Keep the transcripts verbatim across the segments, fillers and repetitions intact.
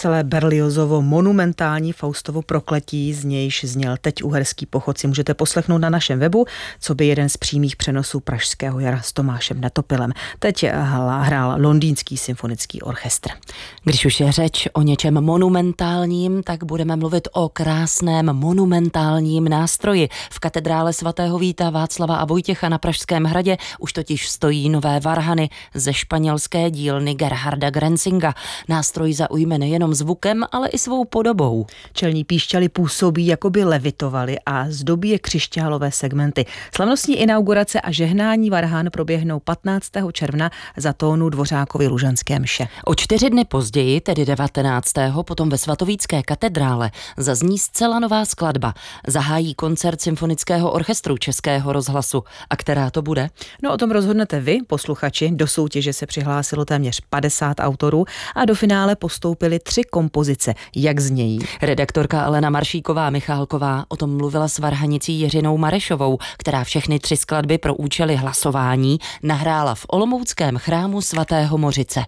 Celé Berliozovo monumentální Faustovo prokletí, z nějž zněl Teď uherský pochod, si můžete poslechnout na našem webu, co by jeden z přímých přenosů Pražského jara s Tomášem Netopilem. Teď hrál Londýnský symfonický orchestr. Když už je řeč o něčem monumentálním, tak budeme mluvit o krásném monumentálním nástroji. V katedrále svatého Víta, Václava a Vojtěcha na Pražském hradě už totiž stojí nové varhany ze španělské dílny Gerharda Grenzinga. Nástroj zaujme nejenom zvukem, ale i svou podobou. Čelní píšťaly působí, jako by levitovaly a zdobí je křišťálové segmenty. Slavnostní inaugurace a žehnání varhan proběhnou patnáctého června za tónu Dvořákovy lužanské mše. O čtyři dny později, tedy devatenáctého potom ve svatovícké katedrále zazní zcela nová skladba. Zahájí koncert Symfonického orchestru Českého rozhlasu. A která to bude? No o tom rozhodnete vy, posluchači. Do soutěže se přihlásilo téměř padesát autorů a do finále postoupily tři kompozice. Jak znějí? Redaktorka Alena Maršíková-Michálková o tom mluvila s varhanicí Jiřinou Marešovou, která všechny tři skladby pro účely hlasování nahrála v olomouckém chrámu svatého Mořice.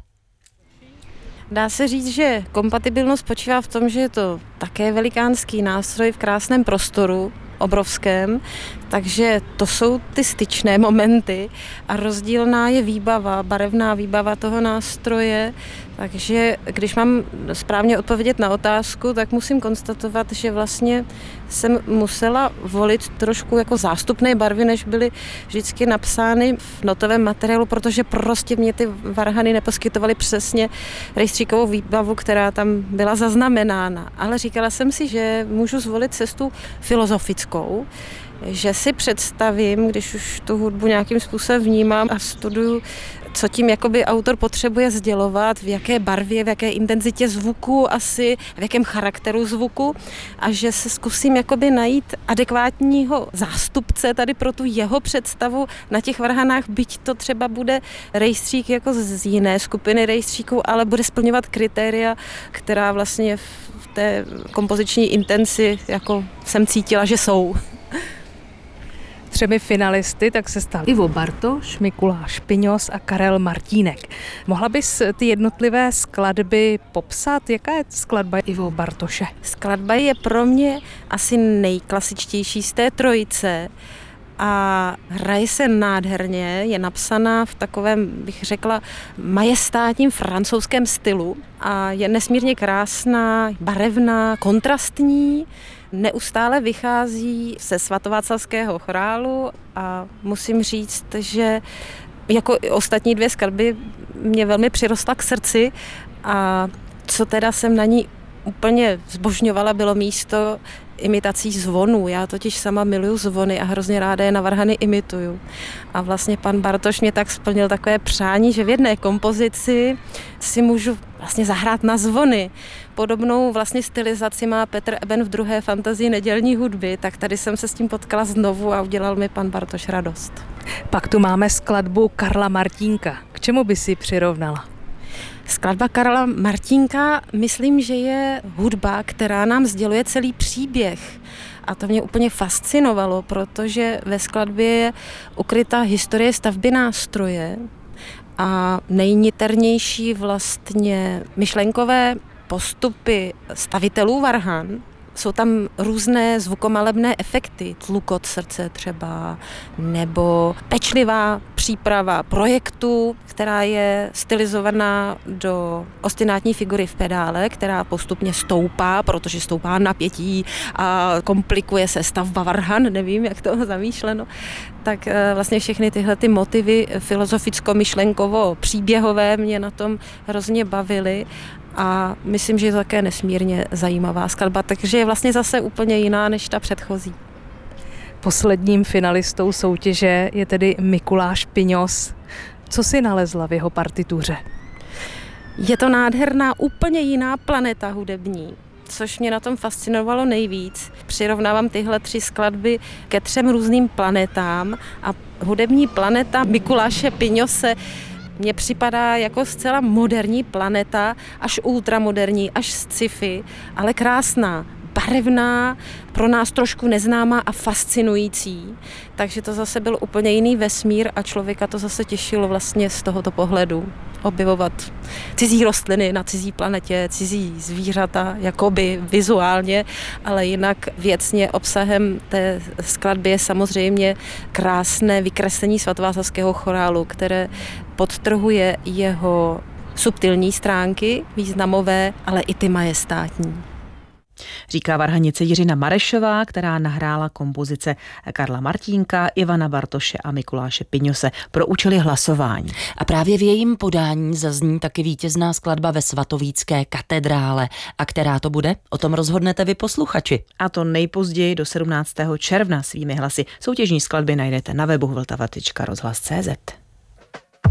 Dá se říct, že kompatibilnost spočívá v tom, že je to také velikánský nástroj v krásném prostoru, obrovském, takže to jsou ty styčné momenty a rozdílná je výbava, barevná výbava toho nástroje, takže když mám správně odpovědět na otázku, tak musím konstatovat, že vlastně jsem musela volit trošku jako zástupné barvy, než byly vždycky napsány v notovém materiálu, protože prostě mě ty varhany neposkytovaly přesně rejstříkovou výbavu, která tam byla zaznamenána. Ale říkala jsem si, že můžu zvolit cestu filozofickou, že si představím, když už tu hudbu nějakým způsobem vnímám a studuju, co tím jakoby autor potřebuje sdělovat, v jaké barvě, v jaké intenzitě zvuku asi, v jakém charakteru zvuku a že se zkusím jakoby najít adekvátního zástupce tady pro tu jeho představu na těch varhanách, byť to třeba bude rejstřík jako z jiné skupiny rejstříků, ale bude splňovat kritéria, která vlastně v té kompoziční intenci jako jsem cítila, že jsou. Třemi finalisty tak se stal Ivo Bartoš, Mikuláš Piňos a Karel Martínek. Mohla bys ty jednotlivé skladby popsat? Jaká je skladba Ivo Bartoše? Skladba je pro mě asi nejklasičtější z té trojice a hraje se nádherně, je napsaná v takovém, bych řekla, majestátním francouzském stylu a je nesmírně krásná, barevná, kontrastní. Neustále vychází ze svatováclavského chorálu a musím říct, že jako i ostatní dvě skladby mě velmi přirostla k srdci a co teda jsem na ní úplně zbožňovala, bylo místo imitací zvonů. Já totiž sama miluju zvony a hrozně ráda je na varhany imituju. A vlastně pan Bartoš mě tak splnil takové přání, že v jedné kompozici si můžu vlastně zahrát na zvony. Podobnou vlastně stylizaci má Petr Eben v druhé fantazii nedělní hudby, tak tady jsem se s tím potkala znovu a udělal mi pan Bartoš radost. Pak tu máme skladbu Karla Martínka. K čemu by si přirovnala? Skladba Karla Martínka, myslím, že je hudba, která nám sděluje celý příběh. A to mě úplně fascinovalo, protože ve skladbě je ukryta historie stavby nástroje a nejniternější vlastně myšlenkové postupy stavitelů varhan. Jsou tam různé zvukomalebné efekty, tlukot srdce třeba, nebo pečlivá příprava projektu, která je stylizovaná do ostinátní figury v pedále, která postupně stoupá, protože stoupá napětí a komplikuje se stavba varhan, nevím, jak to zamýšleno. Tak vlastně všechny tyhle ty motivy filozoficko-myšlenkovo-příběhové mě na tom hrozně bavily. A myslím, že je to také nesmírně zajímavá skladba, takže je vlastně zase úplně jiná než ta předchozí. Posledním finalistou soutěže je tedy Mikuláš Piňos. Co si nalezla v jeho partituře? Je to nádherná, úplně jiná planeta hudební, což mě na tom fascinovalo nejvíc. Přirovnávám tyhle tři skladby ke třem různým planetám a hudební planeta Mikuláše Piňose mně připadá jako zcela moderní planeta, až ultramoderní, až sci-fi, ale krásná, barevná, pro nás trošku neznámá a fascinující. Takže to zase byl úplně jiný vesmír a člověka to zase těšilo vlastně z tohoto pohledu. objevovat cizí rostliny na cizí planetě, cizí zvířata, jakoby vizuálně, ale jinak věcně obsahem té skladby je samozřejmě krásné vykreslení svatováclavského chorálu, které podtrhuje jeho subtilní stránky, významové, ale i ty majestátní. Říká varhanice Jiřina Marešová, která nahrála kompozice Karla Martínka, Ivana Bartoše a Mikuláše Piňose pro účely hlasování. A právě v jejím podání zazní taky vítězná skladba ve svatovícké katedrále. A která to bude? O tom rozhodnete vy posluchači. A to nejpozději do sedmnáctého června svými hlasy. Soutěžní skladby najdete na webu vltava tečka rozhlas tečka cé zet.